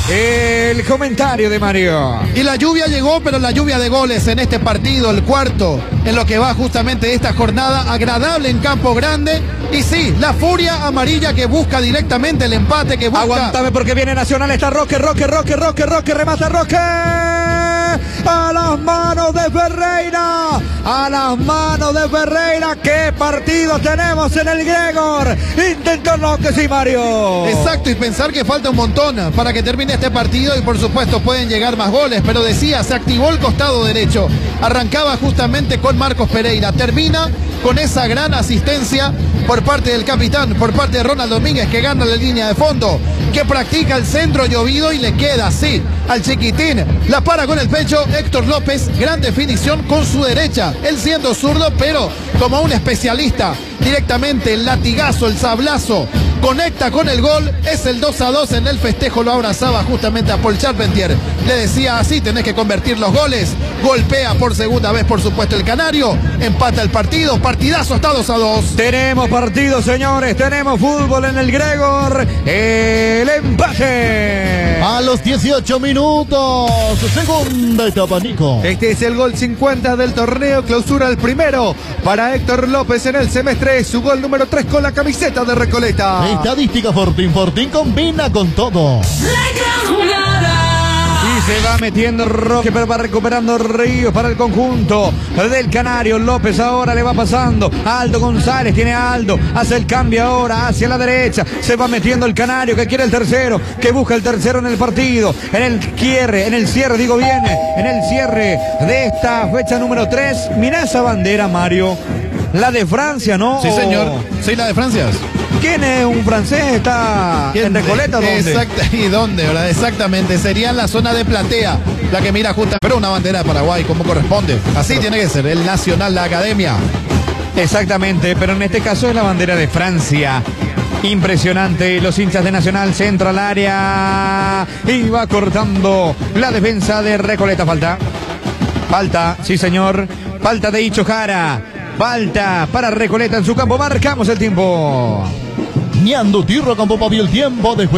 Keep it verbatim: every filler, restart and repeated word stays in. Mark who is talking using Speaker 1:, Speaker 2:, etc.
Speaker 1: El comentario de Mario.
Speaker 2: Y la lluvia llegó, pero la lluvia de goles en este partido, el cuarto, en lo que va justamente de esta jornada, agradable en Campo Grande. Y sí, la furia amarilla que busca directamente el empate, que busca...
Speaker 1: Aguántame porque viene Nacional, está Roque, Roque, Roque, Roque, Roque, remata Roque. A las manos de Ferreira, a las manos de Ferreira. ¿Qué partido tenemos en el Gregor? Intentó Roque, sí, Mario.
Speaker 2: Exacto, y pensar que falta un montón para que termine este partido y por supuesto pueden llegar más goles, pero decía, se activó el costado derecho, arrancaba justamente con Marcos Pereira, termina con esa gran asistencia por parte del capitán, por parte de Ronald Domínguez, que gana la línea de fondo, que practica el centro llovido y le queda así al chiquitín, la para con el pecho Héctor López, gran definición con su derecha, él siendo zurdo, pero como un especialista, directamente el latigazo, el sablazo, conecta con el gol, es el dos a dos en el festejo, lo abrazaba justamente a Paul Charpentier, le decía así, tenés que convertir los goles, golpea por segunda vez por supuesto el canario, empata el partido, partidazo hasta dos a dos.
Speaker 1: Tenemos partido, señores, tenemos fútbol en el Gregor, el empate.
Speaker 3: A los dieciocho minutos, segunda etapa, Nico.
Speaker 4: Este es el gol cincuenta del torneo, clausura el primero para Héctor López en el semestre, su gol número tres con la camiseta de Recoleta.
Speaker 3: Estadística Fortín, Fortín combina con todo.
Speaker 1: Y se va metiendo Roque, pero va recuperando Ríos para el conjunto del Canario. López ahora le va pasando. Aldo González tiene a Aldo. Hace el cambio ahora hacia la derecha. Se va metiendo el Canario que quiere el tercero. Que busca el tercero en el partido. En el cierre, en el cierre, digo bien. En el cierre de esta fecha número tres. Mirá esa bandera, Mario. La de Francia, ¿no?
Speaker 2: Sí, señor. Sí, la de Francia.
Speaker 1: ¿Quién es un francés? ¿Está en Recoleta? ¿Dónde?
Speaker 2: Exacto, ¿y dónde? ¿Verdad? Exactamente, sería en la zona de platea, la que mira justa, pero una bandera de Paraguay, como corresponde. Así pero, tiene que ser, el Nacional, la Academia.
Speaker 1: Exactamente, pero en este caso es la bandera de Francia. Impresionante, los hinchas de Nacional, centro al área. Y va cortando la defensa de Recoleta. Falta. Falta, sí señor. Falta de Icho Jara. Falta para Recoleta en su campo. Marcamos el tiempo.
Speaker 3: Ñando Tirro Campo Papi, el tiempo de juego.